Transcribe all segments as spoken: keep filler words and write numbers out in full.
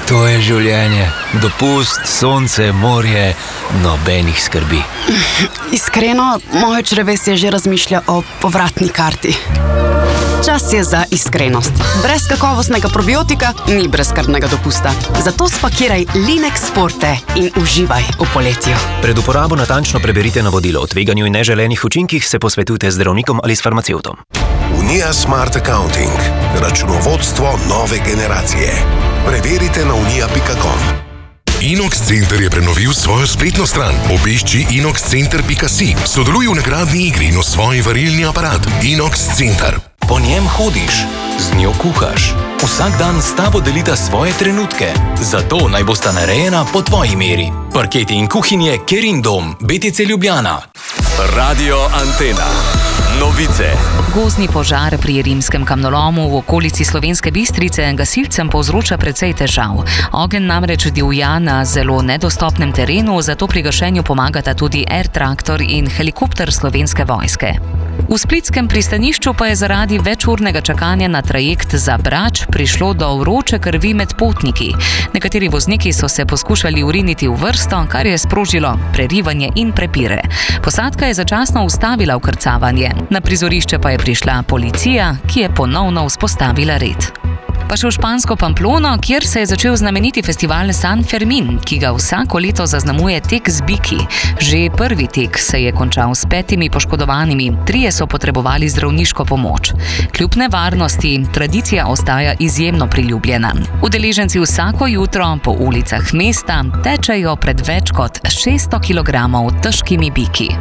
To je življenje. Dopust, sonce, morje, nobenih skrbi. Iskreno, moje črevesje že razmišlja o povratni karti. Čas je za iskrenost. Brez kakovostnega probiotika ni brezskrbnega dopusta. Zato spakiraj Linex Forte in uživaj v poletju. Pred uporabo natančno preberite navodilo o tveganju in neželenih učinkih, se posvetujte z zdravnikom ali s farmacevtom. Unija Smart Accounting. Računovodstvo nove generacije. Preverite na unija pika com. Inox Center je prenovil svojo spletno stran. Obišči inox center pika si. Sodeluj v nagradni igri in osvoji varilni aparat. Inox Center. Po njem hodiš, z njo kuhaš. Vsak dan s tabo delita svoje trenutke. Zato naj bosta narejena po tvoji meri. Parketi in kuhinje Kerindom, B T C Ljubljana. Radio Antena. Novice. Gozdni požar pri rimskem kamnolomu v okolici Slovenske Bistrice gasilcem povzroča precej težav. Ogenj namreč divja na zelo nedostopnem terenu, zato pri gašenju pomagata tudi air traktor in helikopter Slovenske vojske. V splitskem pristanišču pa je zaradi večurnega čakanja na trajekt za Brač prišlo do vroče krvi med potniki. Nekateri vozniki so se poskušali uriniti v vrsto, kar je sprožilo prerivanje in prepire. Posadka je začasno ustavila vkrcavanje. Na prizorišče pa je prišla policija, ki je ponovno vzpostavila red. Pa še v špansko Pamplono, kjer se je začel znameniti festival San Fermin, ki ga vsako leto zaznamuje tek z biki. Že prvi tek se je končal s petimi poškodovanimi, trije so potrebovali zdravniško pomoč. Kljub nevarnosti, tradicija ostaja izjemno priljubljena. Udeleženci vsako jutro po ulicah mesta tečejo pred več kot šeststo kilogramov težkimi biki.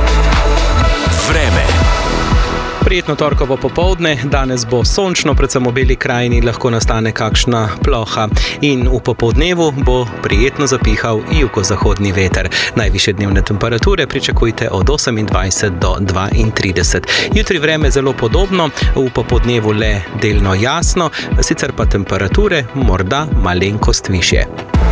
Vreme. Prijetno torkovo popoldne, danes bo sončno, predvsem v Beli krajini lahko nastane kakšna ploha in v popoldnevu bo prijetno zapihal jugozahodni veter. Najvišje dnevne temperature pričakujte od osemindvajset do dvaintrideset. Jutri vreme zelo podobno, v popoldnevu le delno jasno, sicer pa temperature morda malenkost višje.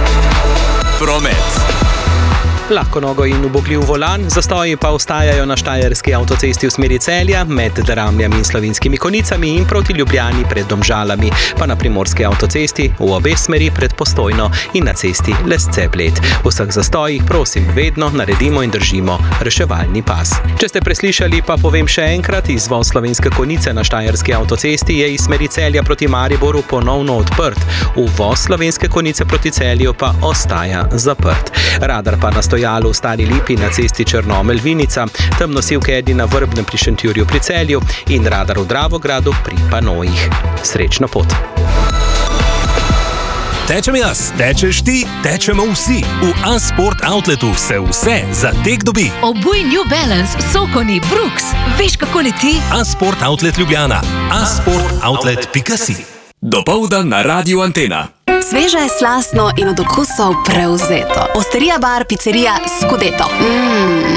Promet. Lahko nogo in ubogljiv volan, zastoji pa ostajajo na štajerski avtocesti v smeri Celja, med Dramljami in Slovenskimi Konicami in proti Ljubljani pred Domžalami, pa na primorski avtocesti v obe smeri pred Postojno in na cesti Lesce-Bled. V vseh zastojih prosim vedno naredimo in držimo reševalni pas. Če ste preslišali, pa povem še enkrat, izvoz Slovenske Konice na štajerski avtocesti je iz smeri Celja proti Mariboru ponovno odprt. Uvoz Slovenske Konice proti Celju pa ostaja zaprt. Radar pa na stojalu v Stari Lipi na cesti Črnomelj-Vinica, temnosivke Edi na Vrbnem pri Šentjurju pri Celju in radar v Dravogradu pri Panojih. Srečno pot! Tečem jaz, tečeš ti, tečemo vsi. V A-Sport Outletu se vse za tek dobi. Obuj New Balance, Sokoni, Brooks. Veš, kako leti? A-Sport Outlet Ljubljana. a sport outlet pika si. Dopoldan na Radio Antena. Sveže, slastno in od okusov prevzeto. Osterija bar, picerija Scudeto. Mm.